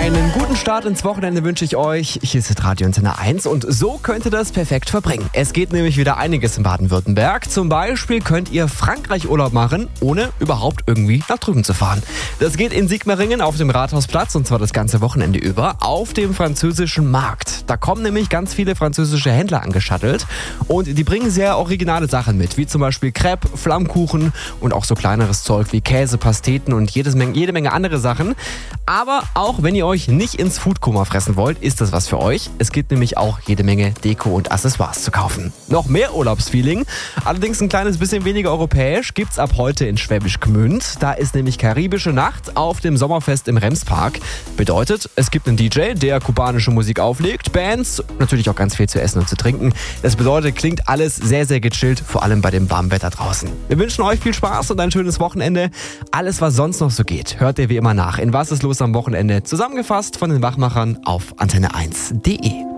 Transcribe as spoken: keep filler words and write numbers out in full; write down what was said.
Einen guten Start ins Wochenende wünsche ich euch. Hier ist Radio Antenne eins und so könnt ihr das perfekt verbringen. Es geht nämlich wieder einiges in Baden-Württemberg. Zum Beispiel könnt ihr Frankreich-Urlaub machen, ohne überhaupt irgendwie nach drüben zu fahren. Das geht in Sigmaringen auf dem Rathausplatz und zwar das ganze Wochenende über auf dem französischen Markt. Da kommen nämlich ganz viele französische Händler angeschattelt und die bringen sehr originale Sachen mit, wie zum Beispiel Crepe, Flammkuchen und auch so kleineres Zeug wie Käse, Pasteten und jedes Menge, jede Menge andere Sachen. Aber auch wenn ihr euch nicht ins Foodkoma fressen wollt, ist das was für euch. Es gibt nämlich auch jede Menge Deko und Accessoires zu kaufen. Noch mehr Urlaubsfeeling, allerdings ein kleines bisschen weniger europäisch, gibt's ab heute in Schwäbisch Gmünd. Da ist nämlich karibische Nacht auf dem Sommerfest im Remspark. Bedeutet, es gibt einen D J, der kubanische Musik auflegt, Bands, natürlich auch ganz viel zu essen und zu trinken. Das bedeutet, klingt alles sehr, sehr gechillt, vor allem bei dem warmen Wetter draußen. Wir wünschen euch viel Spaß und ein schönes Wochenende. Alles, was sonst noch so geht, hört ihr wie immer nach in Was ist los am Wochenende, zusammengefasst von den Wachmachern auf antenne eins punkt de.